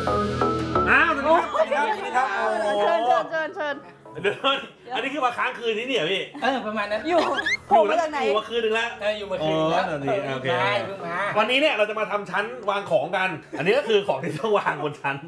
อ้าวสวัสดีครับเชิญเดี๋ยวอันนี้คือมาค้างคืนที่นี่เหรอพี่ประมาณนั้นอยู่มาจากไหนอยู่มาคืนนึงแล้วอยู่มาคืนแล้วโอเคมาวันนี้เนี่ยเราจะมาทำชั้นวางของกันอันนี้ก็คือของที่ต้องวางบนชั้น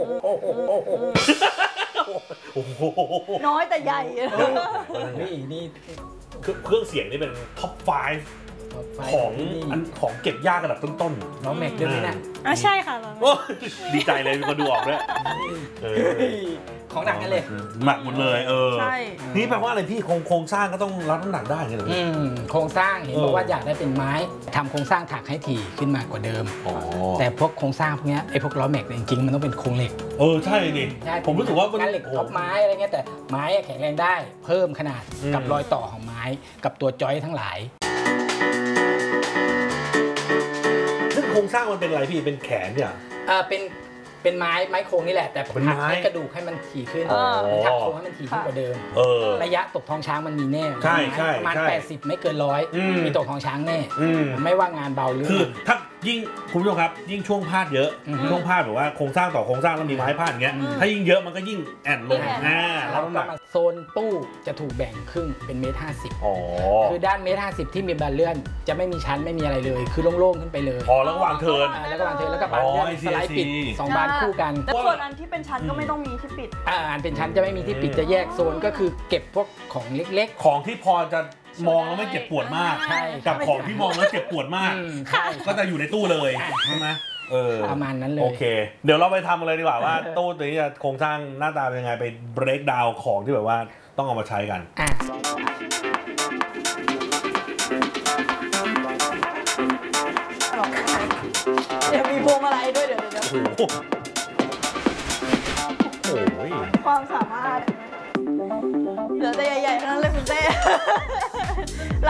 น้อยแต่ใหญ่นี่เครื่องเสียงนี่เป็นท็อป5ของเก็บยากระดับต้นๆน้องแม็กด้วยนะใช่ค่ะดีใจเลยมีคนดูออกด้วยของหนักกันเลยหนักหมดเลยใช่นี่แปลว่าอะไรพี่โครงสร้างก็ต้องรับน้ำหนักได้ไงเหรอโครงสร้างเห็นบอกว่าอยากได้เป็นไม้ทำโครงสร้างถักให้ถี่ขึ้นมากว่าเดิมแต่พวกโครงสร้างพวกนี้ไอ้พวกล้อแม็กจริงๆมันต้องเป็นโครงเหล็กใช่ดิผมรู้สึกว่าเหล็กท็อปไม้อะไรเงี้ยแต่ไม้แข็งแรงได้เพิ่มขนาดกับรอยต่อของไม้กับตัวจอยทั้งหลายซึ่งโครงสร้างมันเป็นอะไรพี่เป็นแขนเนี่ยเป็นไม้โครงนี่แหละแต่ถักให้กระดูกให้มันถี่ขึ้นถักโครงให้มันถี่ขึ้นกว่าเดิมระยะตกท้องช้างมันมีแน่ประมาณ80ไม่เกิน100มีตกท้องช้างแน่ไม่ว่างานเบาหรือคือถ้ายิ่งคุณผู้ชมครับยิ่งช่วงพาดเยอะช่วงพาดแบบว่าโครงสร้างต่อโครงสร้างแล้วมีไม้พาดอย่างเงี้ยถ้ายิ่งเยอะมันก็ยิ่งแอนลงแล้วก็โซนตู้จะถูกแบ่งครึ่งเป็น1.50 คือด้าน1.50 ที่มีบานเลื่อนจะไม่มีชั้นไม่มีอะไรเลยคือโล่งๆขึ้นไปเลยแล้วก็วางเทิร์นแล้วก็บานเลื่อนสไลด์ปิด2บานคู่กันแต่ส่วนอันที่เป็นชั้นก็ไม่ต้องมีที่ปิดอันเป็นชั้นจะไม่มีที่ปิดจะแยกโซนก็คือเก็บพวกของเล็กๆของที่พอจะมองแล้วไม่เจ็บปวดมากกับของที่มองแล้วเจ็บปวดมากก็จะอยู่ในตู้เลยใช่ไหมประมาณนั้นเลยโอเคเดี๋ยวเราไปทำเลยดีกว่าว่าตู้ตัวนี้จะโครงสร้างหน้าตาเป็นยังไงไป break down ของที่แบบว่าต้องเอามาใช้กันเดี๋ยวมีพวงอะไรด้วยเดี๋ยวความสามารถเหลือแต่ใหญ่ๆทั้งนั้นเลยคุณเต้